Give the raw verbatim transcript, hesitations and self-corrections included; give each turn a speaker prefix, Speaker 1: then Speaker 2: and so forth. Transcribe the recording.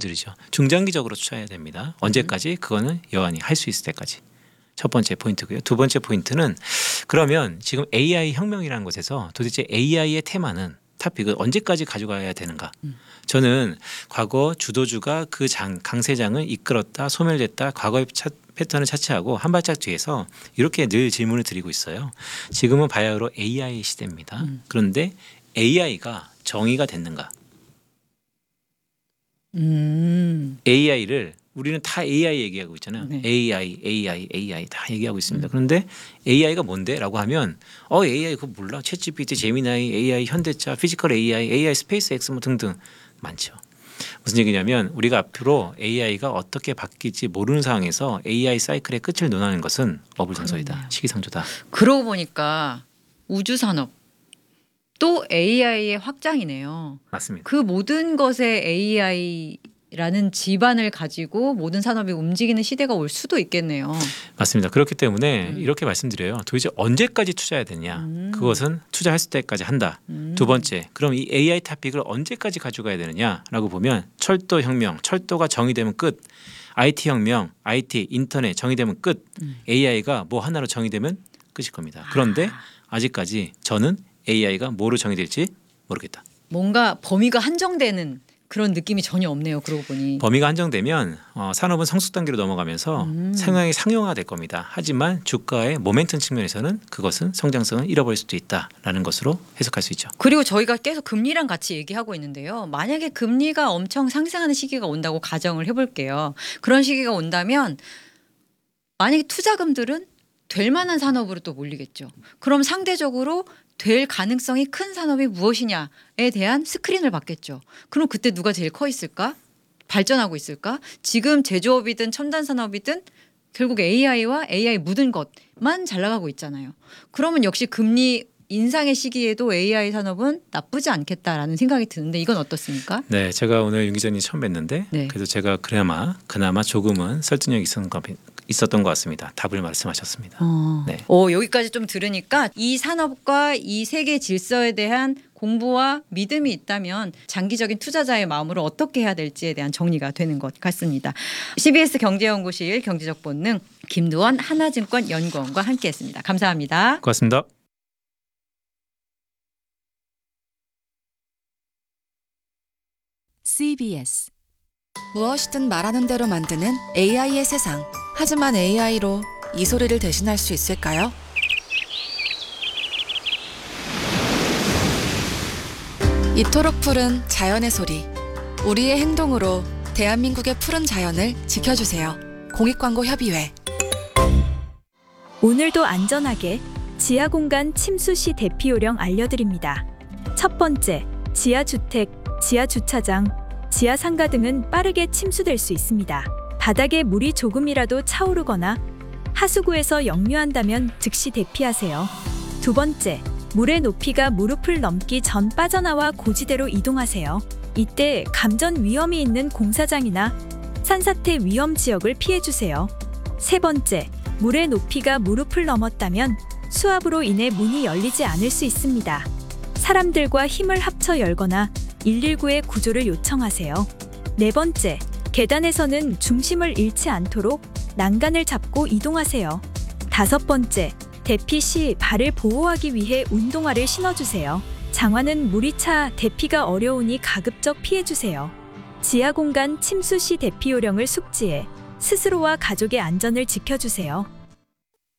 Speaker 1: 말씀드리죠. 중장기적으로 투자해야 됩니다. 언제까지? 그거는 여한이 할 수 있을 때까지. 첫 번째 포인트고요. 두 번째 포인트는 그러면 지금 에이아이 혁명이라는 곳에서 도대체 에이아이의 테마는 토픽을 언제까지 가져가야 되는가? 음. 저는 과거 주도주가 그 장, 강세장을 이끌었다, 소멸됐다, 과거의 차, 패턴을 차치하고 한 발짝 뒤에서 이렇게 늘 질문을 드리고 있어요. 지금은 바야흐로 에이아이 시대입니다. 음. 그런데 에이아이가 정의가 됐는가?
Speaker 2: 음.
Speaker 1: 에이아이를 우리는 다 에이아이 얘기하고 있잖아요. 네. 에이아이, 에이아이, 에이아이 다 얘기하고 있습니다. 음. 그런데 에이아이가 뭔데? 라고 하면 어 에이아이 그거 몰라. 챗지피티, 제미나이, 에이아이 현대차, 피지컬 에이아이, 에이아이 스페이스X 뭐 등등 많죠. 무슨 얘기냐면 우리가 앞으로 에이아이가 어떻게 바뀔지 모르는 상황에서 에이아이 사이클의 끝을 논하는 것은 어불성설이다. 시기상조다.
Speaker 2: 그러고 보니까 우주산업 또 에이아이의 확장이네요.
Speaker 1: 맞습니다.
Speaker 2: 그 모든 것에 에이아이라는 기반을 가지고 모든 산업이 움직이는 시대가 올 수도 있겠네요.
Speaker 1: 맞습니다. 그렇기 때문에
Speaker 2: 음.
Speaker 1: 이렇게 말씀드려요. 도대체 언제까지 투자해야 되냐. 음. 그것은 투자했을 때까지 한다. 음. 두 번째, 그럼 이 에이아이 토픽을 언제까지 가져가야 되느냐라고 보면 철도 혁명, 철도가 정의되면 끝. 아이티 혁명, 아이티, 인터넷 정의되면 끝. 음. 에이아이가 뭐 하나로 정의되면 끝일 겁니다. 그런데 아. 아직까지 저는 에이아이가 뭐로 정의될지 모르겠다.
Speaker 2: 뭔가 범위가 한정되는 그런 느낌이 전혀 없네요. 그러고 보니.
Speaker 1: 범위가 한정되면 어, 산업은 성숙 단계로 넘어가면서 음. 성향이 상용화될 겁니다. 하지만 주가의 모멘텀 측면에서는 그것은 성장성을 잃어버릴 수도 있다라는 것으로 해석할 수 있죠.
Speaker 2: 그리고 저희가 계속 금리랑 같이 얘기하고 있는데요. 만약에 금리가 엄청 상승하는 시기가 온다고 가정을 해볼게요. 그런 시기가 온다면 만약에 투자금들은 될 만한 산업으로 또 몰리겠죠. 그럼 상대적으로 될 가능성이 큰 산업이 무엇이냐에 대한 스크린을 받겠죠. 그럼 그때 누가 제일 커 있을까? 발전하고 있을까? 지금 제조업이든 첨단 산업이든 결국 에이아이와 에이아이 묻은 것만 잘 나가고 있잖아요. 그러면 역시 금리 인상의 시기에도 에이아이 산업은 나쁘지 않겠다라는 생각이 드는데 이건 어떻습니까?
Speaker 1: 네, 제가 오늘 윤 기자님 처음 뵀는데 네. 그래서 제가 그나마 그나마 조금은 설득력이 있었던 것, 있었던 것 같습니다. 답을 말씀하셨습니다.
Speaker 2: 어.
Speaker 1: 네.
Speaker 2: 오, 여기까지 좀 들으니까 이 산업과 이 세계 질서에 대한 공부와 믿음이 있다면 장기적인 투자자의 마음으로 어떻게 해야 될지에 대한 정리가 되는 것 같습니다. 씨비에스 경제연구실 경제적 본능 김두원 하나증권 연구원과 함께했습니다. 감사합니다.
Speaker 1: 고맙습니다.
Speaker 3: 씨비에스 무엇이든 말하는 대로 만드는 에이아이의 세상. 하지만 에이아이로 이 소리를 대신할 수 있을까요? 이토록 푸른 자연의 소리. 우리의 행동으로 대한민국의 푸른 자연을 지켜주세요. 공익광고협의회.
Speaker 4: 오늘도 안전하게 지하공간 침수 시 대피 요령 알려드립니다. 첫 번째, 지하주택, 지하주차장, 지하상가 등은 빠르게 침수될 수 있습니다. 바닥에 물이 조금이라도 차오르거나 하수구에서 역류한다면 즉시 대피하세요. 두 번째, 물의 높이가 무릎을 넘기 전 빠져나와 고지대로 이동하세요. 이때 감전 위험이 있는 공사장이나 산사태 위험 지역을 피해주세요. 세 번째, 물의 높이가 무릎을 넘었다면 수압으로 인해 문이 열리지 않을 수 있습니다. 사람들과 힘을 합쳐 열거나 일일구에 구조를 요청하세요. 네 번째, 계단에서는 중심을 잃지 않도록 난간을 잡고 이동하세요. 다섯 번째, 대피 시 발을 보호하기 위해 운동화를 신어주세요. 장화는 물이 차 대피가 어려우니 가급적 피해주세요. 지하공간 침수 시 대피 요령을 숙지해 스스로와 가족의 안전을 지켜주세요.